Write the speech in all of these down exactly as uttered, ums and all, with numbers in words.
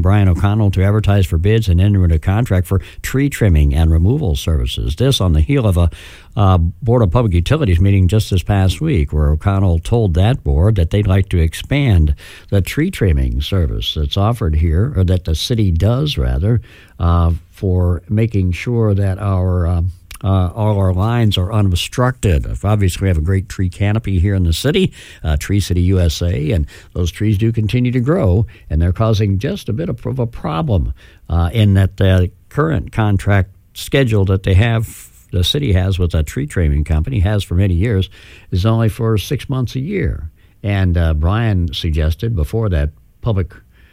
Brian O'Connell to advertise for bids and enter into a contract for tree trimming and removal services. This on the heel of a uh, Board of Public Utilities meeting just this past week, where O'Connell told that board that they'd like to expand the tree trimming service that's offered here, or that the city does, rather, uh, for making sure that our uh, uh, all our lines are unobstructed. Obviously, we have a great tree canopy here in the city, uh, Tree City U S A, and those trees do continue to grow, and they're causing just a bit of, of a problem uh, in that the current contract schedule that they have, the city has with a tree trimming company, has for many years, is only for six months a year. And uh, Brian suggested before that public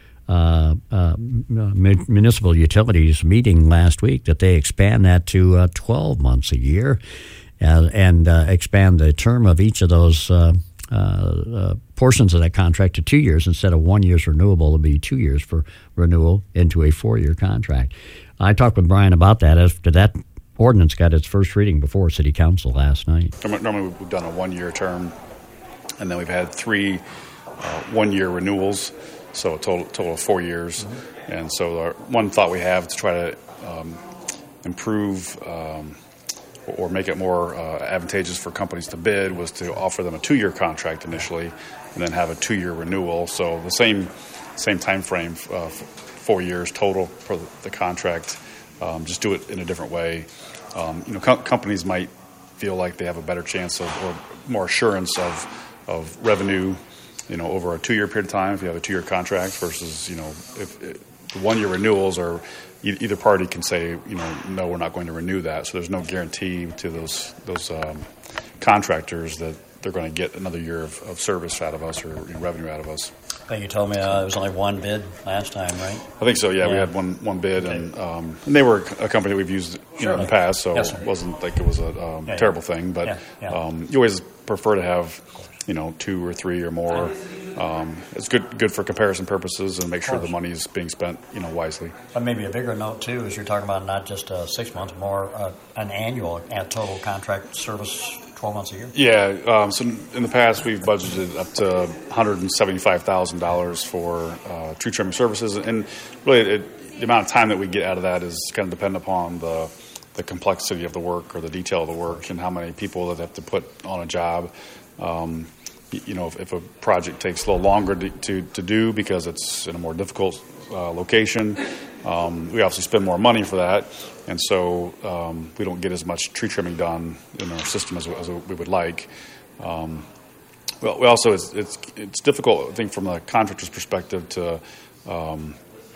uh, uh, municipal utilities meeting last week that they expand that to uh, twelve months a year uh, and uh, expand the term of each of those uh, uh, uh, portions of that contract to two years. Instead of one year's renewable, it'll be two years for renewal into a four-year contract. I talked with Brian about that after that ordinance got its first reading before City Council last night. Normally we've done a one-year term, and then we've had three uh, one-year renewals, so a total, total of four years. Mm-hmm. And so our one thought we have to try to um, improve um, or make it more uh, advantageous for companies to bid was to offer them a two-year contract initially, and then have a two-year renewal. So the same same time frame, uh, four years total for the, the contract. Um, just do it in a different way. Um, you know, com- companies might feel like they have a better chance of, or more assurance of, of revenue, you know, over a two-year period of time if you have a two-year contract versus, you know, if, if the one-year renewals are e- either party can say, you know, no, we're not going to renew that. So there's no guarantee to those those um, contractors that they're going to get another year of, of service out of us or you know, revenue out of us. I think you told me uh, it was only one bid last time, right? I think so, yeah. yeah. We had one one bid, okay. and um, and they were a company that we've used you sure. know, in the past, so yes, it wasn't like it was a um, yeah, terrible yeah. thing. But yeah, yeah. Um, you always prefer to have, you know, two or three or more. Um, it's good good for comparison purposes and make sure the money is being spent, you know, wisely. But maybe a bigger note, too, is you're talking about not just uh, six months, more uh, an annual uh, total contract service twelve months a year? Yeah. Um, so in the past, we've budgeted up to one hundred seventy-five thousand dollars for uh, tree trimming services. And really, it, the amount of time that we get out of that is kind of dependent upon the, the complexity of the work or the detail of the work and how many people that have to put on a job. Um, you know, if, if a project takes a little longer to, to, to do because it's in a more difficult uh, location, um, we obviously spend more money for that. And so um, we don't get as much tree trimming done in our system as, as we would like. Um, well, we also it's, it's it's difficult, I think, from a contractor's perspective to um,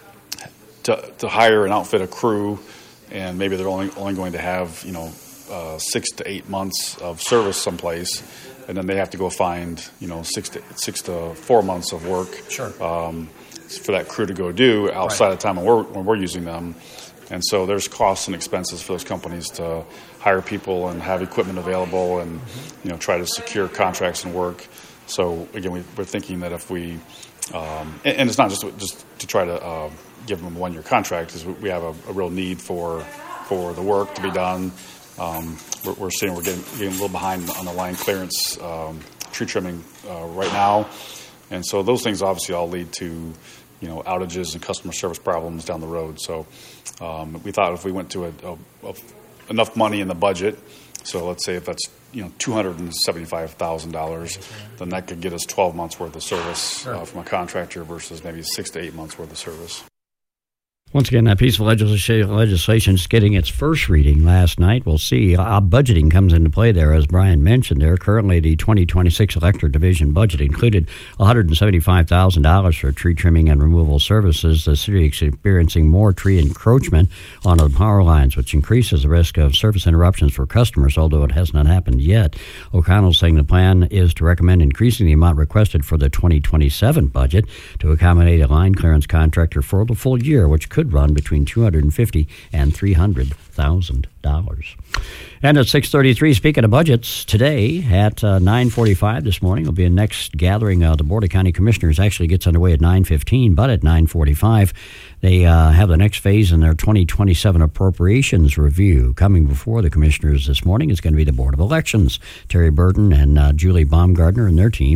to, to hire and outfit a crew, and maybe they're only only going to have you know uh, six to eight months of service someplace, and then they have to go find you know six to six to four months of work. Sure. Um, for that crew to go do outside right. of the time when we're when we're using them. And so there's costs and expenses for those companies to hire people and have equipment available and, you know, try to secure contracts and work. So, again, we, we're thinking that if we um, – and, and it's not just just to try to uh, give them a one-year contract. Is we have a, a real need for for the work to be done. Um, we're, we're seeing we're getting, getting a little behind on the line clearance um, tree trimming uh, right now. And so those things obviously all lead to – you know, outages and customer service problems down the road. So um, we thought if we went to a, a, a, enough money in the budget, so let's say if that's, you know, two hundred seventy-five thousand dollars, then that could get us twelve months worth of service sure. uh, from a contractor versus maybe six to eight months worth of service. Once again, that piece of legislation is getting its first reading last night. We'll see how budgeting comes into play there, as Brian mentioned there. Currently, the twenty twenty-six Electric Division budget included one hundred seventy-five thousand dollars for tree trimming and removal services. The city is experiencing more tree encroachment on the power lines, which increases the risk of service interruptions for customers, although it has not happened yet. O'Connell saying the plan is to recommend increasing the amount requested for the twenty twenty-seven budget to accommodate a line clearance contractor for the full year, which could run between two hundred fifty thousand dollars and three hundred thousand dollars. And at six thirty-three, speaking of budgets, today at uh, nine forty-five this morning will be a next gathering. Uh, the Board of County Commissioners actually gets underway at nine fifteen, but at nine forty-five they uh, have the next phase in their twenty twenty-seven appropriations review. Coming before the Commissioners this morning is going to be the Board of Elections. Terry Burton and uh, Julie Baumgardner and their team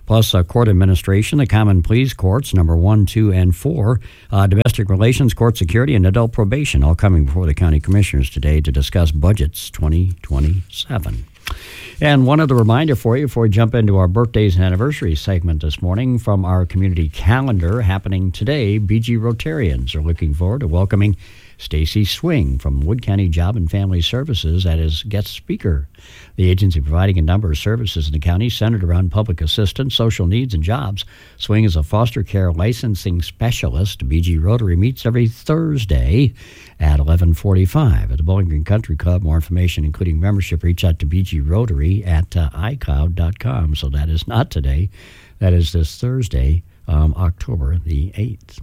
plus uh, court administration, the common pleas courts, number one, two, and four, uh, domestic relations, court security, and adult probation, all coming before the county commissioners today to discuss budgets twenty twenty-seven. And one other reminder for you before we jump into our birthdays and anniversaries segment this morning from our community calendar happening today. B G Rotarians are looking forward to welcoming Stacy Swing from Wood County Job and Family Services as guest speaker. The agency providing a number of services in the county centered around public assistance, social needs, and jobs. Swing is a foster care licensing specialist. B G Rotary meets every Thursday at eleven forty-five at the Bowling Green Country Club. More information, including membership, reach out to B G Rotary at uh, i cloud dot com. So that is not today. That is this Thursday, um, October the eighth.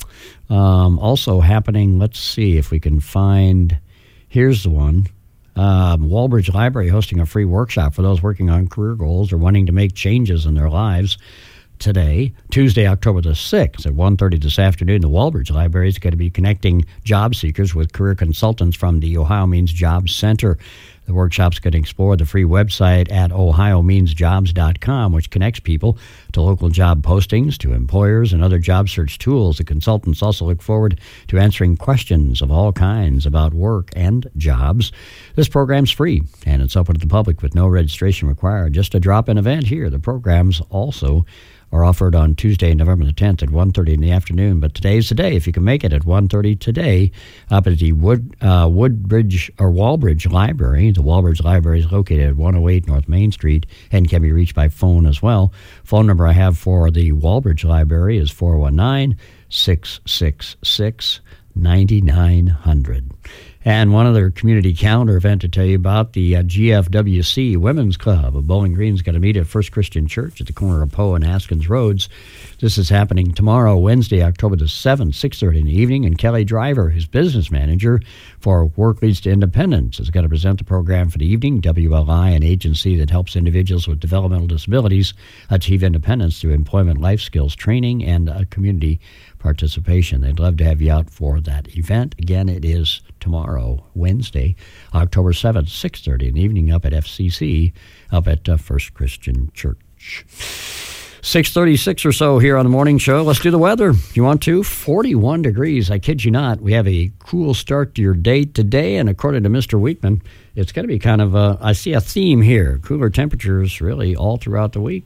Um, also happening, let's see if we can find, here's the one. Um, Walbridge Library hosting a free workshop for those working on career goals or wanting to make changes in their lives today, Tuesday, October the sixth at one thirty this afternoon. The Walbridge Library is going to be connecting job seekers with career consultants from the Ohio Means Jobs Center. The workshop's going to explore the free website at ohio means jobs dot com, which connects people to local job postings, to employers, and other job search tools. The consultants also look forward to answering questions of all kinds about work and jobs. This program's free, and it's open to the public with no registration required. Just a drop-in event here. The programs also are offered on Tuesday, November the tenth at one thirty in the afternoon. But today's the day, if you can make it at one thirty today, up at the Wood uh, Woodbridge or Walbridge Library. The Walbridge Library is located at one oh eight North Main Street and can be reached by phone as well. Phone number I have for the Walbridge Library is four one nine, six six six, nine nine hundred. And one other community calendar event to tell you about, the uh, G F W C Women's Club of Bowling Green is going to meet at First Christian Church at the corner of Poe and Haskins Roads. This is happening tomorrow, Wednesday, October the seventh, six thirty in the evening. And Kelly Driver, his business manager for Work Leads to Independence, is going to present the program for the evening. W L I, an agency that helps individuals with developmental disabilities achieve independence through employment, life skills training, and uh, community participation. They'd love to have you out for that event. Again, it is tomorrow, Wednesday, October seventh, six thirty in the evening up at F C C, up at uh, First Christian Church. six thirty-six or so here on the morning show. Let's do the weather. You want to? forty-one degrees. I kid you not. We have a cool start to your day today, and according to Mister Weekman, it's going to be kind of a, I see a theme here. Cooler temperatures really all throughout the week.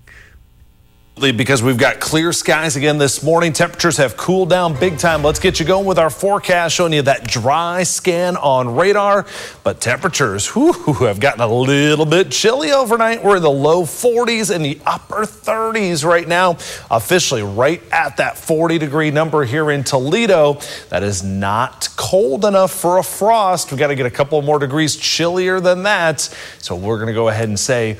Because we've got clear skies again this morning. Temperatures have cooled down big time. Let's get you going with our forecast, showing you that dry scan on radar. But temperatures whew, have gotten a little bit chilly overnight. We're in the low forties and the upper thirties right now. Officially right at that forty degree number here in Toledo. That is not cold enough for a frost. We've got to get a couple more degrees chillier than that. So we're going to go ahead and say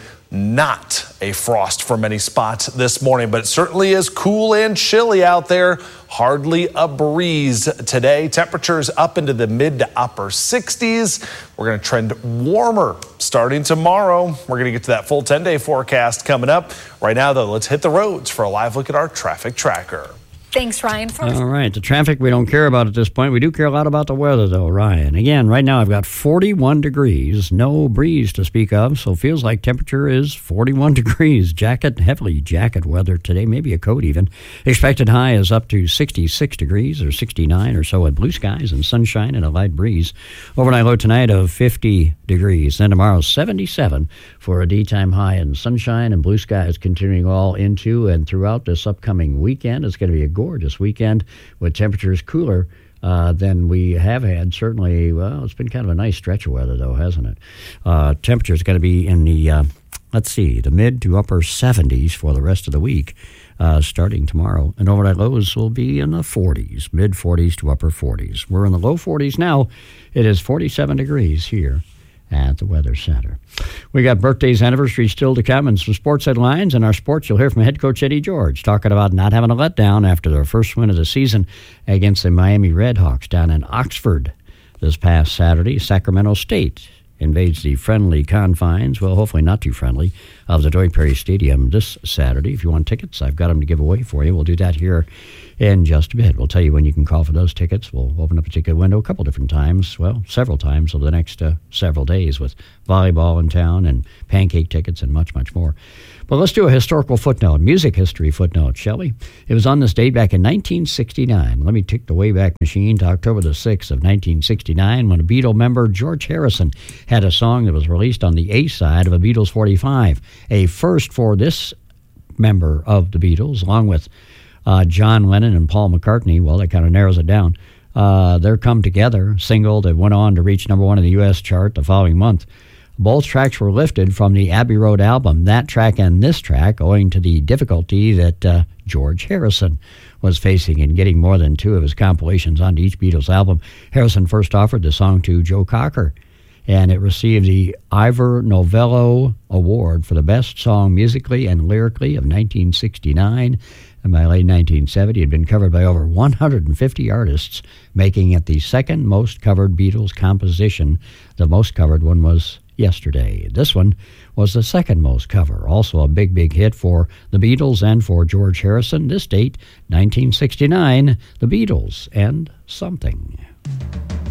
not a frost for many spots this morning, but it certainly is cool and chilly out there. Hardly a breeze today. Temperatures up into the mid to upper sixties. We're going to trend warmer starting tomorrow. We're going to get to that full ten-day forecast coming up. Right now, though, let's hit the roads for a live look at our traffic tracker. Thanks, Ryan. All right. The traffic we don't care about at this point. We do care a lot about the weather, though, Ryan. Again, right now I've got forty-one degrees, no breeze to speak of, so it feels like temperature is forty-one degrees. Jacket, heavily jacket weather today, maybe a coat even. Expected high is up to sixty-six degrees or sixty-nine or so with blue skies and sunshine and a light breeze. Overnight low tonight of fifty degrees. Then tomorrow, seventy-seven for a daytime high and sunshine and blue skies continuing all into and throughout this upcoming weekend. It's going to be a gorgeous weekend with temperatures cooler uh, than we have had. Certainly, well, it's been kind of a nice stretch of weather, though, hasn't it? Uh, temperatures going to be in the, uh, let's see, the mid to upper seventies for the rest of the week, uh, starting tomorrow. And overnight lows will be in the forties, mid forties to upper forties. We're in the low forties now. It is forty-seven degrees here at the Weather Center. We got birthdays, anniversaries still to come, and some sports headlines. In our sports, you'll hear from head coach Eddie George talking about not having a letdown after their first win of the season against the Miami Redhawks down in Oxford this past Saturday. Sacramento State invades the friendly confines, well, hopefully not too friendly, of the Doak Perry Stadium this Saturday. If you want tickets, I've got them to give away for you. We'll do that here in just a bit. We'll tell you when you can call for those tickets. We'll open up a ticket window a couple different times, well, several times over the next uh, several days with volleyball in town and pancake tickets and much, much more. But let's do a historical footnote, music history footnote, shall we? It was on this date back in nineteen sixty-nine. Let me take the Wayback Machine to October the sixth of nineteen sixty-nine when a Beatle member, George Harrison, had a song that was released on the A side of a Beatles forty-five, a first for this member of the Beatles, along with uh, John Lennon and Paul McCartney. Well, that kind of narrows it down. Uh, their Come Together single that went on to reach number one in the U S chart the following month. Both tracks were lifted from the Abbey Road album, that track and this track, owing to the difficulty that uh, George Harrison was facing in getting more than two of his compilations onto each Beatles album. Harrison first offered the song to Joe Cocker, and it received the Ivor Novello Award for the best song musically and lyrically of nineteen sixty-nine. And by late nineteen seventy, it had been covered by over one hundred fifty artists, making it the second most covered Beatles composition. The most covered one was Yesterday. This one was the second most cover. Also a big, big hit for the Beatles and for George Harrison. This date, nineteen sixty-nine, the Beatles and Something.